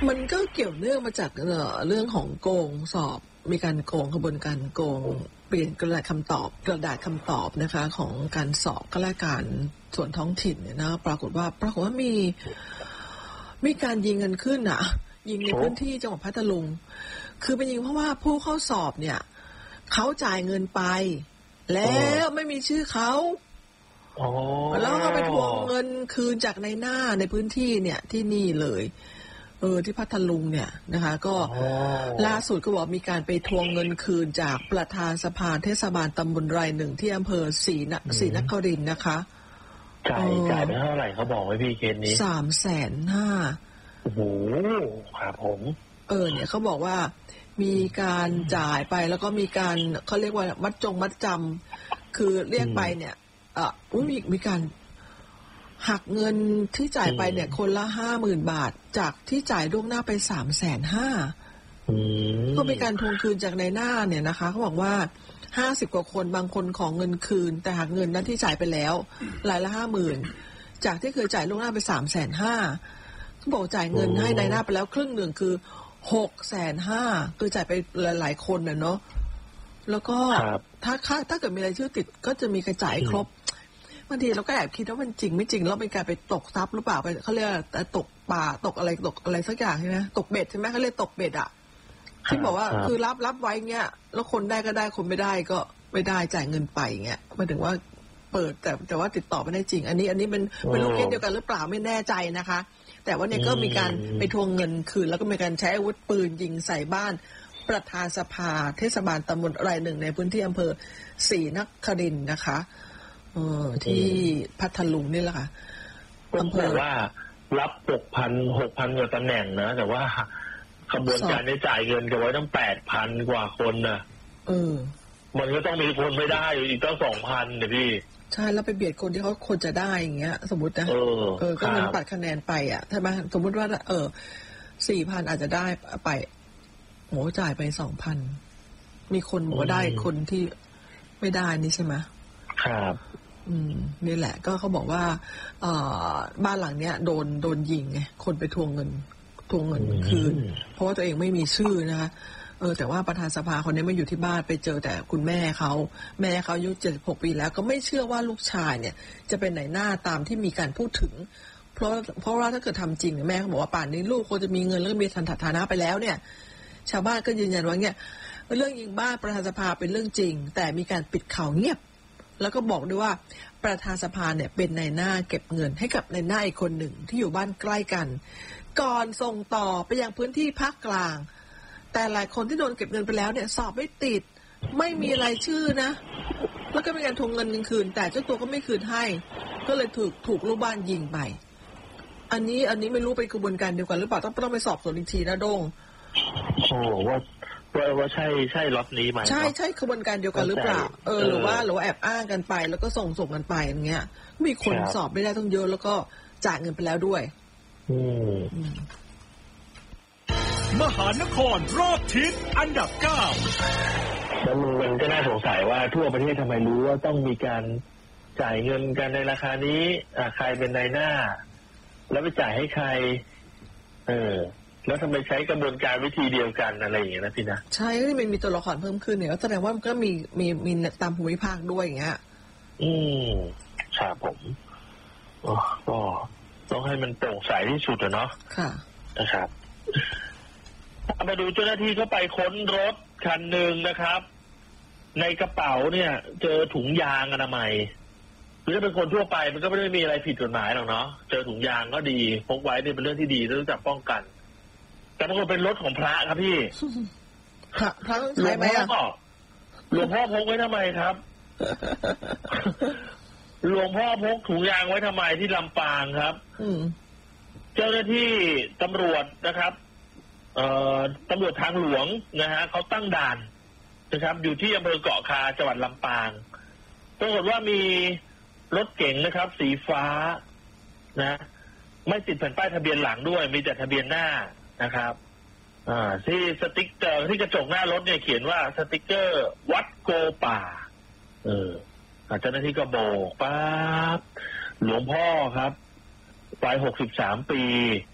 มันก็เกี่ยวเนื่องมาจากเรื่องของโกงสอบมีการโกงกระบวนการโกงเปลี่ยนกระดาษคำตอบนะคะของการสอบข้าราชการส่วนท้องถิ่นเนี่ยนะปรากฏว่ามีการยิงกันขึ้นอ่ะยิงในพื้นที่จังหวัดพัทลุงคือเป็นยิงเพราะว่าผู้เข้าสอบเนี่ยเขาจ่ายเงินไปแล้วไม่มีชื่อเขาแล้วก็ไปทวงเงินคืนจากในหน้าในพื้นที่เนี่ยที่นี่เลยที่พัทลุงเนี่ยนะคะก็ล่าสุดก็บอกมีการไปทวงเงินคืนจากประธานสภาเทศบาลตำบลรายหนึ่งที่อำเภอศรีนครินทร์นะคะจ่ายไปเท่าไหร่เขาบอกไว้พี่เคสนี้ 350,000 โอ้โหครับผมเนี่ยเขาบอกว่ามีการจ่ายไปแล้วก็มีการเขาเรียกว่ามัดจำคือเรียกไปเนี่ยมีการหักเงินที่จ่ายไปเนี่ยคนละ50,000 บาทจากที่จ่ายล่วงหน้าไป350,000ก็มีการทวงคืนจากในหน้าเนี่ยนะคะเขาบอกว่า50 กว่าคนบางคนของเงินคืนแต่หักเงินนั้นที่จ่ายไปแล้วรายละ50,000จากที่เคยจ่ายล่วงหน้าไป350,000เขาบอกจ่ายเงินให้ในหน้าไปแล้วครึ่งหนึ่งคือ650,000คือจ่ายไปหลายๆคนเนาะแล้วก็ถ้าเกิดมีรายชื่อติดก็จะมีกระจายครบบางทีเราก็แอบคิดว่ามันจริงไม่จริงแล้วเป็นการไปตกทรัพย์หรือเปล่าไปเขาเรียกตกป่าตกอะไรสักอย่างใช่ไหมตกเบ็ดใช่ไหมเขาเรียกตกเบ็ดอ่ะที่บอกว่าคือรับไว้เงี้ยแล้วคนได้ก็ได้คนไม่ได้ก็ไม่ได้จ่ายเงินไปเงี้ยหมายถึงว่าเปิดแต่ว่าติดต่อไม่ได้จริงอันนี้เป็นลูกเคสเดียวกันหรือเปล่าไม่แน่ใจนะคะแต่ว่าเนี่ยก็มีการไปทวงเงินคืนแล้วก็มีการใช้อาวุธปืนยิงใส่บ้านประธานสภาเทศบาลตำบลรายหนึ่งในพื้นที่อำเภอศรีนครินทร์นะคะที่พัทลุงนี่แหละค่ะอำเภอว่ารับ6,000 กว่าตำแหน่งนะแต่ว่าขบวนการได้จ่ายเงินกันไว้ตั้ง8,000 กว่าคนนะมันก็ต้องมีคนไม่ได้อีกตั้ง 2,000 เนี่ยพี่ใช่แล้วไปเบียดคนที่เขาควรจะได้อย่างเงี้ยสมมตินะก็มันปัดคะแนนไปอ่ะใช่ไหมสมมติว่า4,000อาจจะได้ไปโหจ่ายไป 2,000 มีคนบอกว่าได้คนที่ไม่ได้นี่ใช่ไหมครับนี่แหละก็เขาบอกว่าบ้านหลังเนี้ยโดนยิงไงคนไปทวงเงินคืนเพราะว่าตัวเองไม่มีชื่อนะคะแต่ว่าประธานสภาคนนี้ไม่อยู่ที่บ้านไปเจอแต่คุณแม่เขาอายุ76 ปีแล้วก็ไม่เชื่อว่าลูกชายเนี่ยจะเป็นไหนหน้าตามที่มีการพูดถึงเพราะว่าถ้าเกิดทำจริงแม่เขาบอกว่าป่านนี้ลูกควรจะมีเงินแล้วก็มีฐานะไปแล้วเนี่ยชาวบ้านก็ยืนยันว่าเนี่ยเรื่องยิงบ้านประธานสภาเป็นเรื่องจริงแต่มีการปิดข่าวเงียบแล้วก็บอกด้วยว่าประธานสภาเนี่ยเป็นนายหน้าเก็บเงินให้กับนายหน้าอีกคนหนึ่งที่อยู่บ้านใกล้กันก่อนส่งต่อไปยังพื้นที่ภาคกลางแต่หลายคนที่โดนเก็บเงินไปแล้วเนี่ยสอบไม่ติดไม่มีรายชื่อนะแล้วก็มีการทวงเงินคืนแต่เจ้าตัวก็ไม่คืนให้ก็เลยถูกลูกบ้านยิงไปอันนี้ไม่รู้เป็นกระบวนการเดียวกันหรือเปล่าต้องไปสอบสวนอีกทีนะโด่งว่าใช่ล็อตนี้ไหมใช่ขบวนการเดียวกันหรือเปล่าหรือว่าแอบอ้างกันไปแล้วก็ส่งกันไปอย่างเงี้ยมีคนสอบไม่ได้ต้องเยอะแล้วก็จ่ายเงินไปแล้วด้วยมหานครรอบทิศอันดับ 9 แล้วมันก็น่าสงสัยว่าทั่วประเทศทำไมรู้ว่าต้องมีการจ่ายเงินกันในราคานี้ใครเป็นนายหน้าแล้วไปจ่ายให้ใครแล้วทำไมใช้กระบวนการวิธีเดียวกันอะไรอย่างเงี้ยนะพี่นะใช่มันมีตัวละครเพิ่มขึ้นเนี่ยแสดงว่ามันก็มีตามภูมิภาคด้วยอย่างเงี้ยครับผมก็ต้องให้มันโปร่งใสที่สุดเนาะค่ะนะครับมาดูเจ้าหน้าที่เข้าไปค้นรถคันหนึ่งนะครับในกระเป๋าเนี่ยเจอถุงยางอนามัยหรือถ้าเป็นคนทั่วไปมันก็ไม่ได้มีอะไรผิดกฎหมายหรอกเนาะเจอถุงยางก็ดีพกไว้เนี่ยเป็นเรื่องที่ดีต้องรู้จักป้องกันแต่บางคนเป็นรถของพระครับพี่พระใช้ไหมอ่ะหลวงพ่อพกไว้ทำไมครับหลวงพ่อพกถุงยางไว้ทำไมที่ลำปางครับเจ้าหน้าที่ตำรวจนะครับตำรวจทางหลวงนะฮะเขาตั้งด่านนะครับอยู่ที่อำเภอเกาะคาจังหวัดลำปางปรากฏว่ามีรถเก๋งนะครับสีฟ้านะไม่ติดแผ่นป้ายทะเบียนหลังด้วยมีแต่ทะเบียนหน้านะครับที่สติ๊กเกอร์ที่กระจกหน้ารถเนี่ยเขียนว่าสติ๊กเกอร์วัดโกป่าเจ้าหน้าที่ก็โบกปั๊บหลวงพ่อครับวัย63 ปี